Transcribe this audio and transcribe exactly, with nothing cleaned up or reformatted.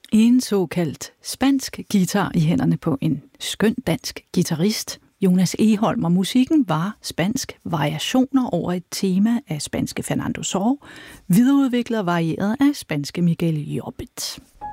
En såkaldt spansk guitar i hænderne på en skøn dansk guitarist, Jonas Egholm, og musikken var spansk variationer over et tema af spanske Fernando Sor, videreudviklet og varieret af spanske Miguel Llobet.